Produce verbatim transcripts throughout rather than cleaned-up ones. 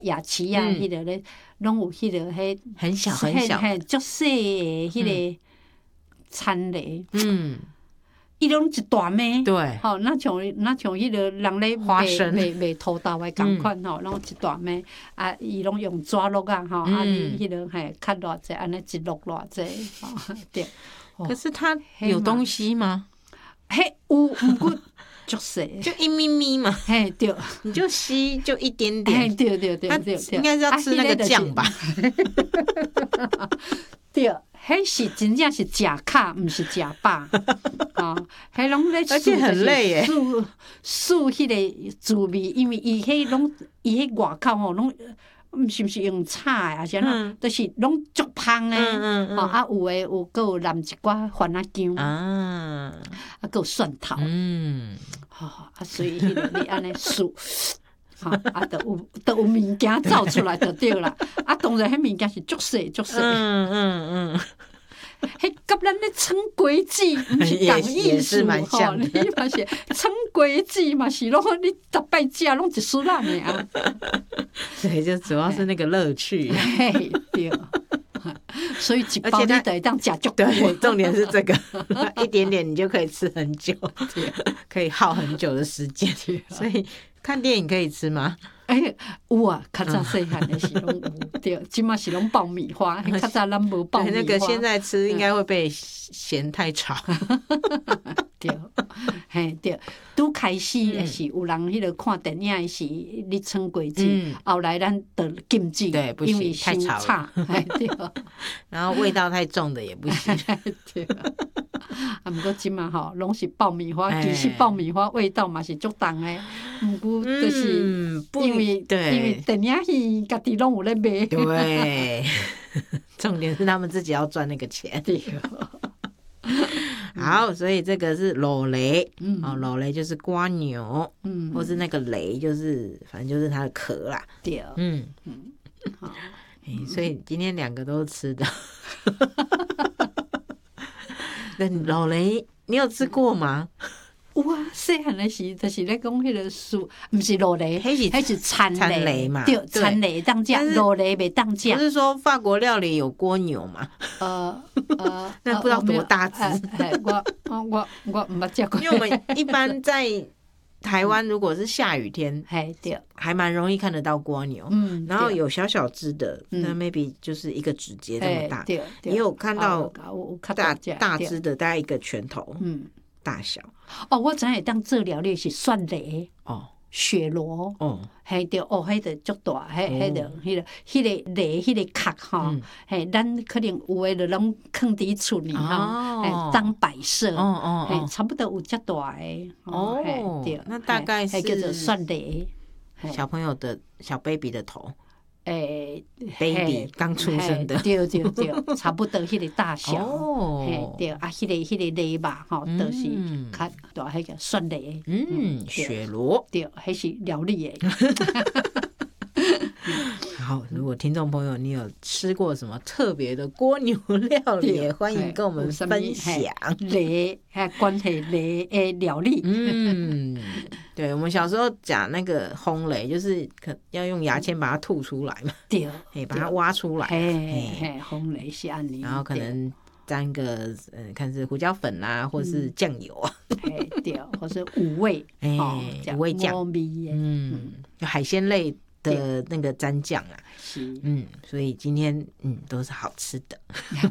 夜市啊，迄个咧，拢有迄个迄很小很小， 嘿，足细诶，迄个餐嘞， 嗯， 伊拢一大枚， 对， 吼，那像那像迄个人咧花生卖卖土豆诶共款吼，拢一大枚，啊，伊拢用纸箩啊，吼，啊，你迄个嘿，较偌济，安尼一箩偌济，吼，对。 可是它有东西吗？ 嘿，有，毋过。足细， 就一咪咪嘛， 嘿对， 你就吸就一点点， 嘿对对对对对， 应该是要吃那个酱吧？ 对，迄是真正是食卡，毋是食饱啊！迄拢咧， 而且很累耶， 数数迄个滋味，因为伊迄拢伊迄外口吼拢。毋是毋是用炒诶，还是安怎？就是拢足芳诶，吼啊有诶有，搁有淋一寡番仔姜啊，啊搁有蒜头，嗯，吼啊所以迄个你安尼数，吼啊，都有都有物件走出来就对啦。啊，当然迄物件是足细足细，嗯嗯嗯。迄甲咱咧称粿子，毋是同意思吼。你嘛是称粿子嘛是拢你逐摆食拢一丝仔尔。 对，就主要是那个乐趣。 嘿，对。所以一包你得当食足久。 对，重点是这个，一点点你就可以吃很久，可以耗很久的时间。所以看电影可以吃吗？ 哎，有啊，较早细汉的是拢有，对，即马是拢爆米花，较早咱无爆米花。 那个现在吃应该会被嫌太吵。 对，嘿对，拄开始的是有人迄个看电影的是你称粿子，后来咱就禁止， 对，不行，太吵了。 对， 然后味道太重的也不行。 对。啊，毋过即嘛吼，拢是爆米花，其实爆米花味道嘛是足重诶，毋过就是因为因为电影戏家己拢有咧卖。 对，重点是他们自己要赚那个钱。 对。 好，所以这个是滷雷，嗯，哦，滷雷就是蝸牛，嗯，或是那个雷就是反正就是它的壳啦。 对，嗯嗯，好， 所以今天两个都是吃的。那滷雷你有吃过吗？ 有啊，细汉的时就是咧讲迄个树，毋是滷雷， 迄是迄是餐雷嘛， 对，餐雷当食，滷雷袂当食。 不是说法国料理有蜗牛吗？ 呃呃， 那不知道多大只。 我我我我毋捌食过。 因为我们一般在台湾，如果是下雨天， 对， 还蛮容易看得到蜗牛。嗯，然后有小小只的，那 maybe 就是一个指节这么大，也有看到大大只的，大概一个拳头。嗯。大小哦，我知影当做料理是蒜雷哦，雪螺哦，嘿对哦，迄个足大，迄迄个迄个迄个雷，迄个壳吼，嘿，咱可能有诶就拢放伫厝里吼，嘿当摆设，哦哦，嘿，差不多有遮大诶， 哦，对，那大概是叫做蒜雷， 小朋友的小 baby 的头。 诶 ，baby 刚出生的， 对对对，差不多迄个大小，哦，对啊，迄个迄个雷吧，吼，都是较大，迄个蒜雷， 嗯，雪螺， 对，迄是料理诶。 好，如果听众朋友你有吃过什么特别的蜗牛料理，也欢迎跟我们分享。 雷还关系雷诶料理， 嗯，对，我们小时候讲那个烘雷，就是可要用牙签把它吐出来嘛， 对， 嘿，把它挖出来， 嘿嘿，烘雷是安尼， 然后可能沾个呃，看是胡椒粉啦，或是酱油啊， 嘿，对，或是五味， 哎，五味酱，嗯，海鲜类的那个蘸酱啊，是，嗯，所以今天嗯都是好吃的。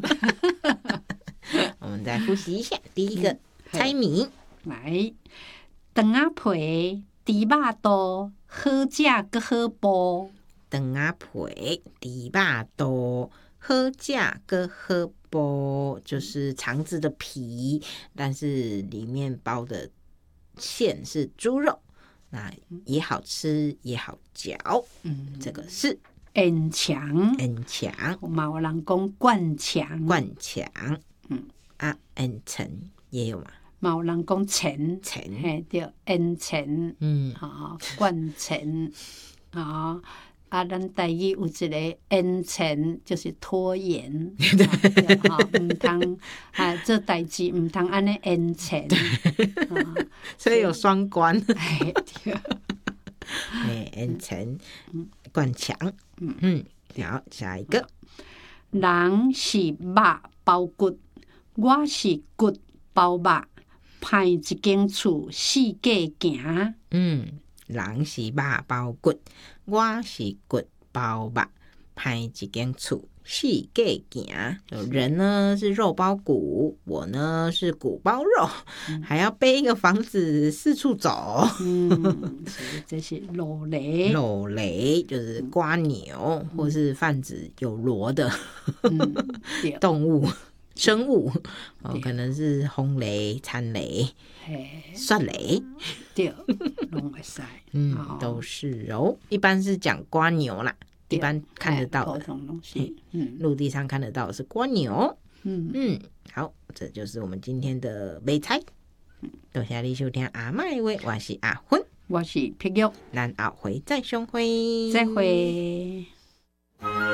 我们再复习一下，第一个猜谜， 来，肠仔皮、猪肉肚，好食搁好煲。 肠仔皮、猪肉肚，好食搁好煲，就是肠子的皮，但是里面包的馅是猪肉。那也好吃也好嚼，嗯，这个是烟肠， 烟肠， 嘛有人讲灌肠， 灌肠，嗯啊，烟肠也有嘛， 嘛有人讲肠， 肠， 嘿对，烟肠，嗯，好，灌肠，啊。啊，咱台语有一个延前，就是拖延，哈，唔通啊，做代志唔通安尼延前， 所以有双关。 哎，恩成灌强，嗯，好，下一个， 人是肉包骨，我是骨包肉，歹一间厝四界行。 嗯，人是肉包骨，我是骨包肉，歹一间厝四界行。人呢是肉包骨，我呢是骨包肉，嗯、还要背一个房子四处走。 嗯，这是肉雷。 肉雷就是蝸牛，嗯、或是泛指有螺的、嗯、动物。生物哦，可能是轰雷、参雷、蒜雷， 对，拢会使， 嗯，都是哦。一般是讲蝸牛啦，一般看得到的，嗯，陆地上看得到的是蝸牛，嗯嗯，好，这就是我们今天的美菜。多谢你收听阿嬤的话，我是阿芬， 我是碧玉， 咱后回再相会， 再会。